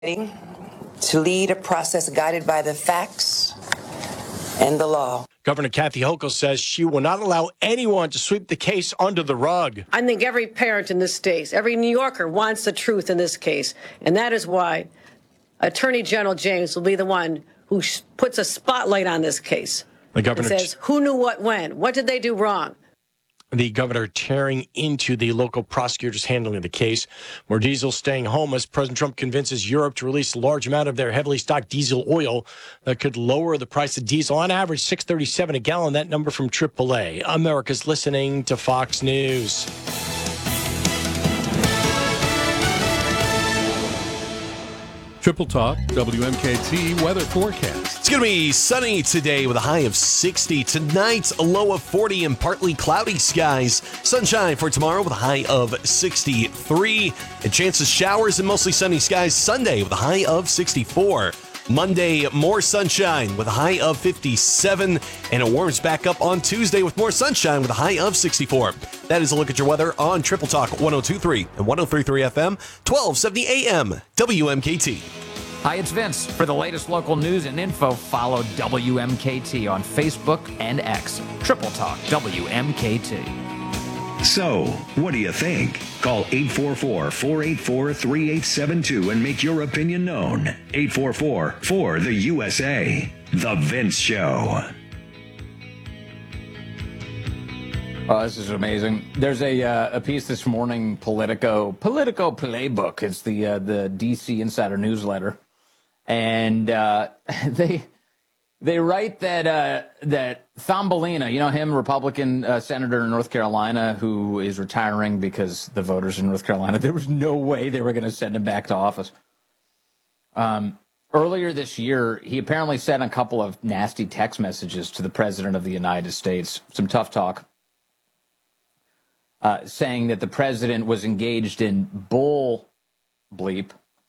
to lead a process guided by the facts and the law. Governor Kathy Hochul says she will not allow anyone to sweep the case under the rug. I think every parent in this state, every New Yorker wants the truth in this case. And that is why Attorney General James will be the one who puts a spotlight on this case. The governor says, who knew what when? What did they do wrong? The governor tearing into the local prosecutors handling the case. More diesel staying home as President Trump convinces Europe to release a large amount of their heavily stocked diesel oil that could lower the price of diesel on average $6.37 a gallon. That number from AAA. America's listening to Fox News. Triple Talk, WMKT weather forecast. It's going to be sunny today with a high of 60. Tonight, a low of 40 and partly cloudy skies. Sunshine for tomorrow with a high of 63. And chances showers and mostly sunny skies Sunday with a high of 64. Monday, more sunshine with a high of 57. And it warms back up on Tuesday with more sunshine with a high of 64. That is a look at your weather on Triple Talk 102.3 and 103.3 FM, 1270 AM, WMKT. Hi, it's Vince. For the latest local news and info, follow WMKT on Facebook and X. Triple Talk WMKT. So, what do you think? Call 844-484-3872 and make your opinion known. 844-4-the-USA. The Vince Show. Oh, this is amazing. There's a piece this morning, Politico Playbook. It's the DC Insider newsletter, and they write that Thumbelina, you know him, Republican senator in North Carolina, who is retiring because the voters in North Carolina, there was no way they were going to send him back to office. Earlier this year, he apparently sent a couple of nasty text messages to the president of the United States, some tough talk. Saying that the president was engaged in bull bleep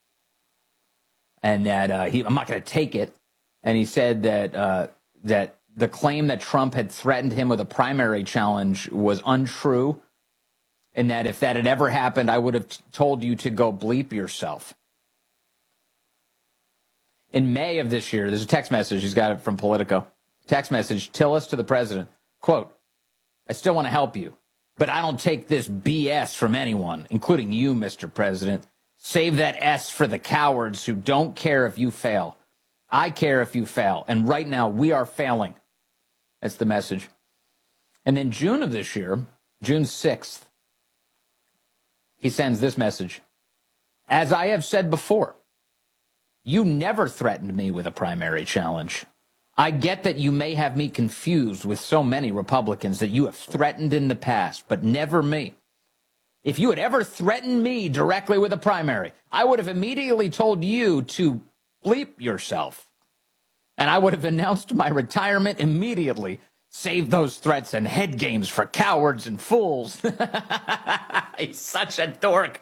and that I'm not going to take it. And he said that that the claim that Trump had threatened him with a primary challenge was untrue, and that if that had ever happened, I would have told you to go bleep yourself. In May of this year, there's a text message. He's got it from Politico. Text message, Tillis to the president. Quote, I still want to help you, but I don't take this BS from anyone, including you, Mr. President. Save that S for the cowards who don't care if you fail. I care if you fail. And right now, we are failing. That's the message. And then June of this year, June 6th, he sends this message. As I have said before, you never threatened me with a primary challenge. I get that you may have me confused with so many Republicans that you have threatened in the past, but never me. If you had ever threatened me directly with a primary, I would have immediately told you to bleep yourself. And I would have announced my retirement immediately. Save those threats and head games for cowards and fools. He's such a dork.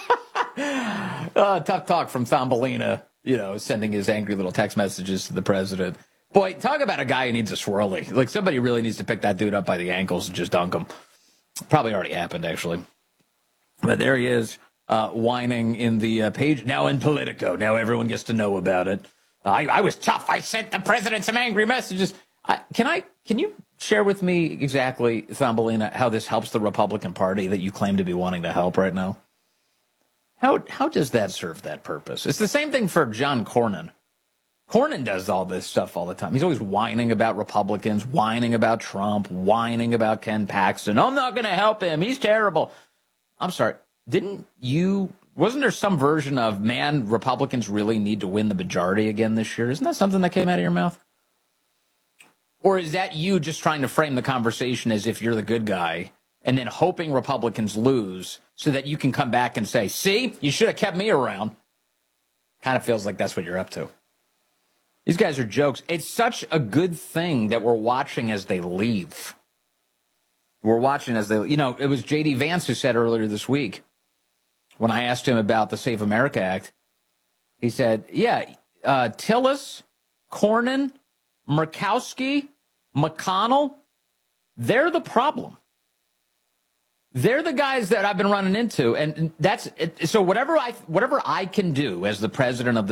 Tough talk from Thumbelina, sending his angry little text messages to the president. Boy, talk about a guy who needs a swirly. Like, somebody really needs to pick that dude up by the ankles and just dunk him. Probably already happened, actually. But there he is, whining in the page. Now in Politico. Now everyone gets to know about it. I was tough. I sent the president some angry messages. Can you share with me exactly, Thumbelina, how this helps the Republican Party that you claim to be wanting to help right now? How does that serve that purpose? It's the same thing for John Cornyn. Cornyn does all this stuff all the time. He's always whining about Republicans, whining about Trump, whining about Ken Paxton. I'm not going to help him. He's terrible. I'm sorry. Wasn't there some version of, man, Republicans really need to win the majority again this year? Isn't that something that came out of your mouth? Or is that you just trying to frame the conversation as if you're the good guy and then hoping Republicans lose so that you can come back and say, see, you should have kept me around? Kind of feels like that's what you're up to. These guys are jokes. It's such a good thing that we're watching as they leave. We're watching as they, it was J.D. Vance who said earlier this week, when I asked him about the Save America Act, he said, Tillis, Cornyn, Murkowski, McConnell, they're the problem. They're the guys that I've been running into, and that's it. So whatever I can do as the president of the